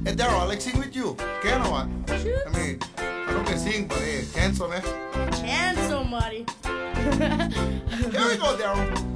Hey, Daryl, I like sing with you. Can or what? Shoot. I mean, I don't can sing, but hey, cancel, man. Cancel, Marty. Here we go, Daryl.